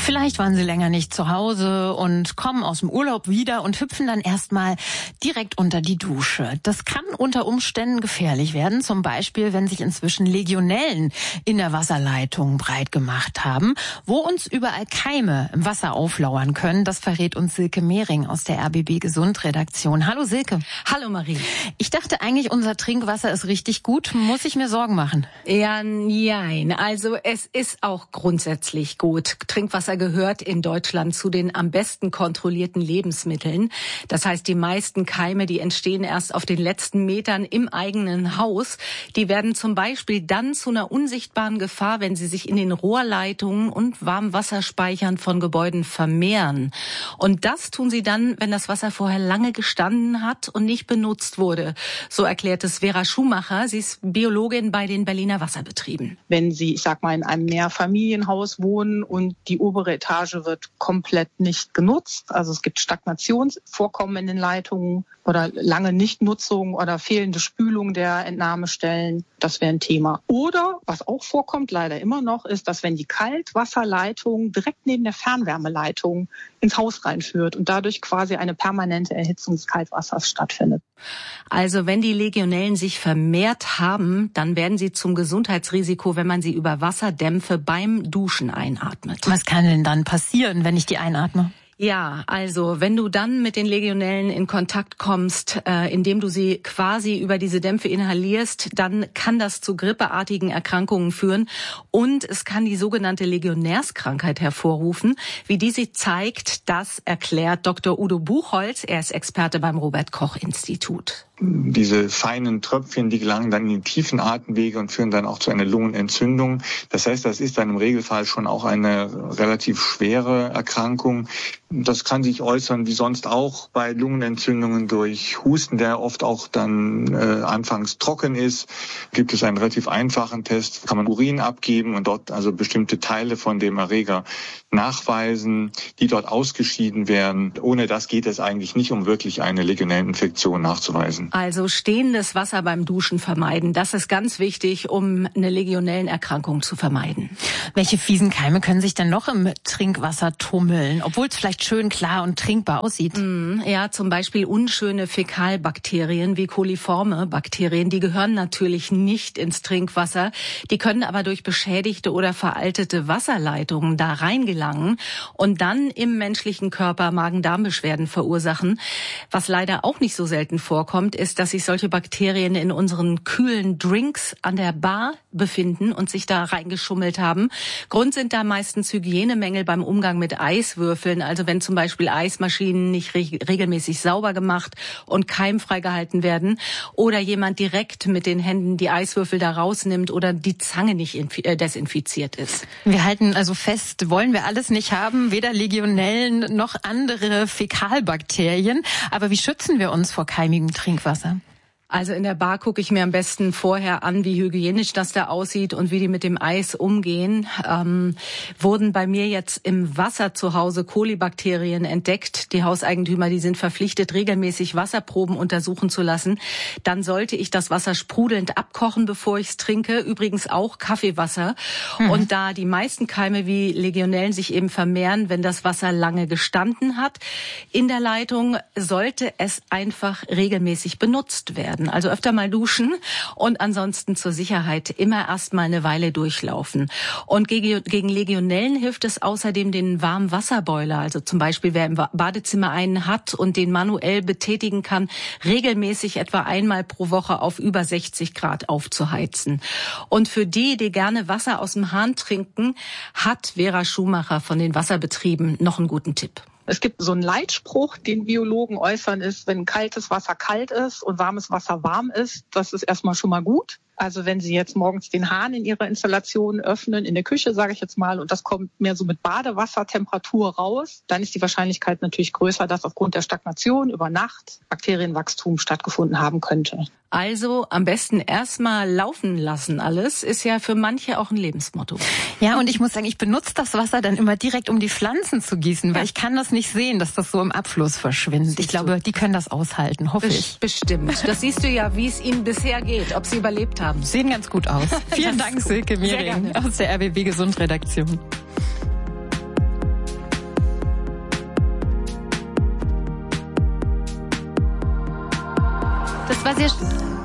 Vielleicht waren Sie länger nicht zu Hause und kommen aus dem Urlaub wieder und hüpfen dann erstmal direkt unter die Dusche. Das kann unter Umständen gefährlich werden, zum Beispiel, wenn sich inzwischen Legionellen in der Wasserleitung breit gemacht haben, wo uns überall Keime im Wasser auflauern können. Das verrät uns Silke Mehring aus der RBB Gesund Redaktion. Hallo Silke. Hallo Marie. Ich dachte eigentlich, unser Trinkwasser ist richtig gut. Muss ich mir Sorgen machen? Ja, nein. Also es ist auch grundsätzlich gut. Trinkwasser gehört in Deutschland zu den am besten kontrollierten Lebensmitteln. Das heißt, die meisten Keime, die entstehen erst auf den letzten Metern im eigenen Haus. Die werden zum Beispiel dann zu einer unsichtbaren Gefahr, wenn sie sich in den Rohrleitungen und Warmwasserspeichern von Gebäuden vermehren. Und das tun sie dann, wenn das Wasser vorher lange gestanden hat und nicht benutzt wurde. So erklärt es Vera Schumacher. Sie ist Biologin bei den Berliner Wasserbetrieben. Wenn Sie, ich sag mal, in einem Mehrfamilienhaus wohnen und die obere Etage wird komplett nicht genutzt, also es gibt Stagnationsvorkommen in den Leitungen oder lange Nichtnutzung oder fehlende Spülung der Entnahmestellen, das wäre ein Thema. Oder, was auch vorkommt, leider immer noch, ist, dass wenn die Kaltwasserleitung direkt neben der Fernwärmeleitung ins Haus reinführt und dadurch quasi eine permanente Erhitzung des Kaltwassers stattfindet. Also wenn die Legionellen sich vermehrt haben, dann werden sie zum Gesundheitsrisiko, wenn man sie über Wasserdämpfe beim Duschen einatmet. Was kann denn dann passieren, wenn ich die einatme? Ja, also wenn du dann mit den Legionellen in Kontakt kommst, indem du sie quasi über diese Dämpfe inhalierst, dann kann das zu grippeartigen Erkrankungen führen und es kann die sogenannte Legionärskrankheit hervorrufen. Wie die sich zeigt, das erklärt Dr. Udo Buchholz. Er ist Experte beim Robert-Koch-Institut. Diese feinen Tröpfchen, die gelangen dann in die tiefen Atemwege und führen dann auch zu einer Lungenentzündung. Das heißt, das ist dann im Regelfall schon auch eine relativ schwere Erkrankung. Das kann sich äußern wie sonst auch bei Lungenentzündungen durch Husten, der oft auch dann anfangs trocken ist. Gibt es einen relativ einfachen Test, kann man Urin abgeben und dort also bestimmte Teile von dem Erreger nachweisen, die dort ausgeschieden werden. Ohne das geht es eigentlich nicht, um wirklich eine Legionelleninfektion nachzuweisen. Also stehendes Wasser beim Duschen vermeiden, das ist ganz wichtig, um eine Legionellenerkrankung zu vermeiden. Welche fiesen Keime können sich denn noch im Trinkwasser tummeln, obwohl es vielleicht schön klar und trinkbar aussieht? Ja, zum Beispiel unschöne Fäkalbakterien wie coliforme Bakterien, die gehören natürlich nicht ins Trinkwasser. Die können aber durch beschädigte oder veraltete Wasserleitungen da reingelangen und dann im menschlichen Körper Magen-Darm-Beschwerden verursachen. Was leider auch nicht so selten vorkommt, ist, dass sich solche Bakterien in unseren kühlen Drinks an der Bar befinden und sich da reingeschummelt haben. Grund sind da meistens Hygienemängel beim Umgang mit Eiswürfeln. Also wenn zum Beispiel Eismaschinen nicht regelmäßig sauber gemacht und keimfrei gehalten werden oder jemand direkt mit den Händen die Eiswürfel da rausnimmt oder die Zange nicht desinfiziert ist. Wir halten also fest, wollen wir alles nicht haben, weder Legionellen noch andere Fäkalbakterien. Aber wie schützen wir uns vor keimigem Trinkwasser? Also in der Bar gucke ich mir am besten vorher an, wie hygienisch das da aussieht und wie die mit dem Eis umgehen. Wurden bei mir jetzt im Wasser zu Hause Kolibakterien entdeckt. Die Hauseigentümer, die sind verpflichtet, regelmäßig Wasserproben untersuchen zu lassen. Dann sollte ich das Wasser sprudelnd abkochen, bevor ich es trinke. Übrigens auch Kaffeewasser. Und da die meisten Keime wie Legionellen sich eben vermehren, wenn das Wasser lange gestanden hat in der Leitung, sollte es einfach regelmäßig benutzt werden. Also öfter mal duschen und ansonsten zur Sicherheit immer erst mal eine Weile durchlaufen. Und gegen Legionellen hilft es außerdem den Warmwasserboiler. Also zum Beispiel, wer im Badezimmer einen hat und den manuell betätigen kann, regelmäßig etwa einmal pro Woche auf über 60 Grad aufzuheizen. Und für die gerne Wasser aus dem Hahn trinken, hat Vera Schumacher von den Wasserbetrieben noch einen guten Tipp. Es gibt so einen Leitspruch, den Biologen äußern, ist, wenn kaltes Wasser kalt ist und warmes Wasser warm ist, das ist erstmal schon mal gut. Also wenn Sie jetzt morgens den Hahn in Ihrer Installation öffnen, in der Küche, sage ich jetzt mal, und das kommt mehr so mit Badewassertemperatur raus, dann ist die Wahrscheinlichkeit natürlich größer, dass aufgrund der Stagnation über Nacht Bakterienwachstum stattgefunden haben könnte. Also am besten erstmal laufen lassen alles, ist ja für manche auch ein Lebensmotto. Ja, und ich muss sagen, ich benutze das Wasser dann immer direkt, um die Pflanzen zu gießen, weil ich kann das nicht sehen, dass das so im Abfluss verschwindet. Ich glaube, die können das aushalten, hoffe ich. Bestimmt. Das siehst du ja, wie es ihnen bisher geht, ob sie überlebt haben. Sehen ganz gut aus. Vielen Dank, Silke Mehring aus der RBB Gesund Redaktion. Das war sehr schön.